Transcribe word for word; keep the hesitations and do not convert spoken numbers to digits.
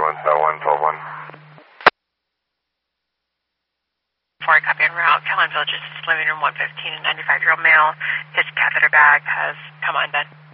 ambulance at one twelve one. Before I copy en route, Caroline Villages, living room one fifteen, a ninety-five-year-old male. His catheter bag has come undone.